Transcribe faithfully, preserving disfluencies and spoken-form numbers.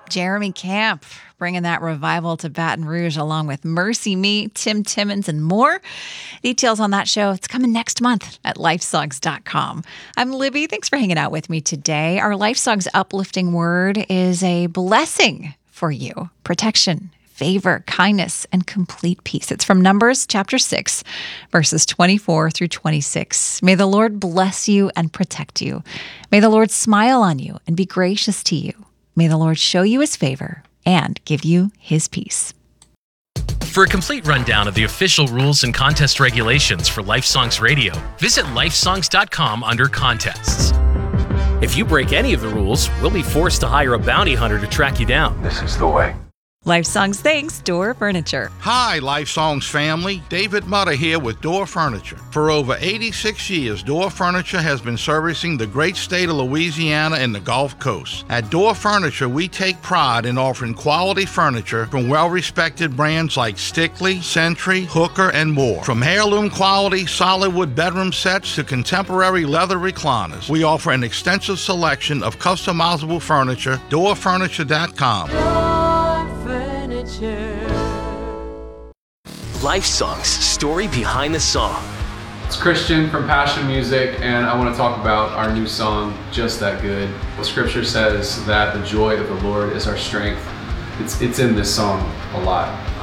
Jeremy Camp bringing that revival to Baton Rouge along with Mercy Me, Tim Timmons, and more. Details on that show, it's coming next month at lifesongs dot com. I'm Libby. Thanks for hanging out with me today. Our Life Songs uplifting word is a blessing for you. Protection, favor, kindness, and complete peace. It's from Numbers chapter six, verses twenty-four through twenty-six. May the Lord bless you and protect you. May the Lord smile on you and be gracious to you. May the Lord show you his favor and give you his peace. For a complete rundown of the official rules and contest regulations for Life Songs Radio, visit lifesongs dot com under contests. If you break any of the rules, we'll be forced to hire a bounty hunter to track you down. This is the way. Life Songs thanks Door Furniture. Hi, Life Songs family. David Mutter here with Door Furniture. For over eighty-six years, Door Furniture has been servicing the great state of Louisiana and the Gulf Coast. At Door Furniture, we take pride in offering quality furniture from well-respected brands like Stickley, Century, Hooker, and more. From heirloom quality solid wood bedroom sets to contemporary leather recliners, we offer an extensive selection of customizable furniture. door furniture dot com. Life Songs, story behind the song. It's Christian from Passion Music, and I want to talk about our new song, Just That Good. The scripture says that the joy of the Lord is our strength. It's, it's in this song a lot.